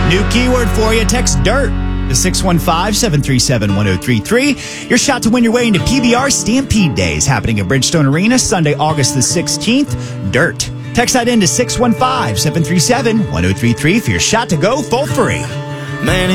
New keyword for you. Text DIRT to 615-737-1033. Your shot to win your way into PBR Stampede Days happening at Bridgestone Arena Sunday, August the 16th. DIRT. Text that in to 615-737-1033 for your shot to go full free. Man,